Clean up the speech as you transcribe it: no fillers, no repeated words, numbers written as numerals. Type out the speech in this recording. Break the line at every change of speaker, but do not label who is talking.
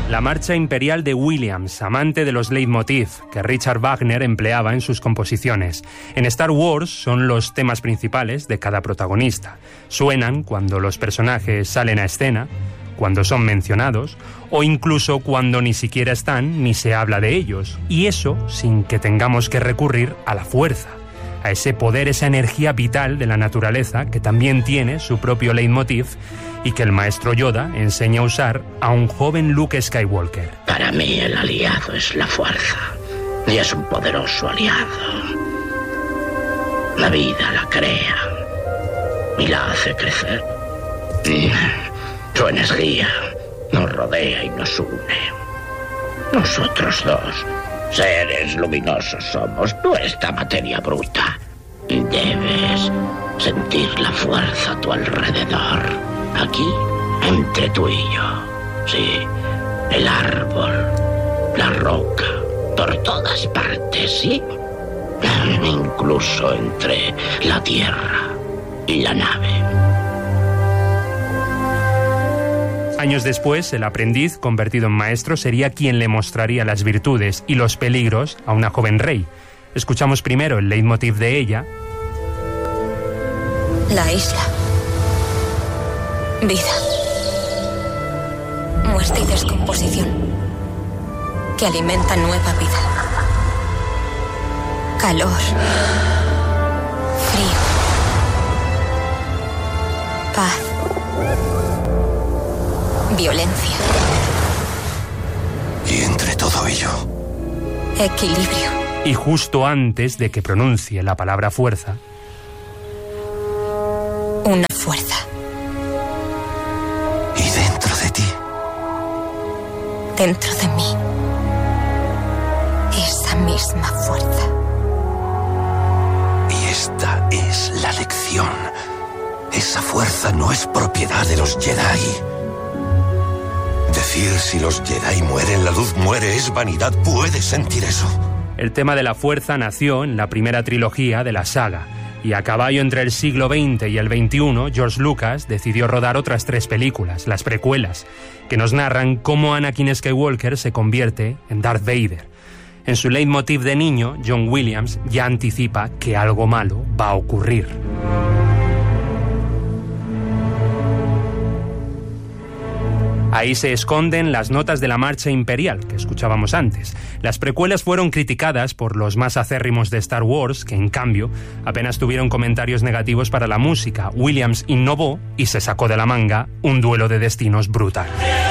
La marcha imperial de Williams, amante de los leitmotiv que Richard Wagner empleaba en sus composiciones. En Star Wars son los temas principales de cada protagonista. Suenan cuando los personajes salen a escena, cuando son mencionados, o incluso cuando ni siquiera están ni se habla de ellos. Y eso sin que tengamos que recurrir a la fuerza, a ese poder, esa energía vital de la naturaleza que también tiene su propio leitmotiv y que el maestro Yoda enseña a usar a un joven Luke Skywalker.
Para mí el aliado es la fuerza, y es un poderoso aliado. La vida la crea y la hace crecer. Su energía nos rodea y nos une. Nosotros dos, seres luminosos, somos nuestra materia bruta. Debes sentir la fuerza a tu alrededor. Aquí, entre tú y yo. Sí, el árbol, la roca, por todas partes, ¿sí? Incluso entre la tierra y la nave.
Años después, el aprendiz, convertido en maestro, sería quien le mostraría las virtudes y los peligros a una joven Rey. Escuchamos primero el leitmotiv de ella.
La isla. Vida. Muerte y descomposición que alimentan nueva vida. Calor. Frío. Paz. Violencia.
Y entre todo ello,
equilibrio.
Y justo antes de que pronuncie la palabra fuerza,
una fuerza.
Y dentro de ti,
dentro de mí, esa misma fuerza.
Y esta es la lección. Esa fuerza no es propiedad de los Jedi. Decir si los Jedi mueren, la luz muere, es vanidad. ¿Puedes sentir eso?
El tema de la fuerza nació en la primera trilogía de la saga, y a caballo entre el siglo XX y el XXI, George Lucas decidió rodar otras 3 películas, las precuelas, que nos narran cómo Anakin Skywalker se convierte en Darth Vader. En su leitmotiv de niño, John Williams ya anticipa que algo malo va a ocurrir. Ahí se esconden las notas de la marcha imperial que escuchábamos antes. Las precuelas fueron criticadas por los más acérrimos de Star Wars, que en cambio apenas tuvieron comentarios negativos para la música. Williams innovó y se sacó de la manga un duelo de destinos brutal.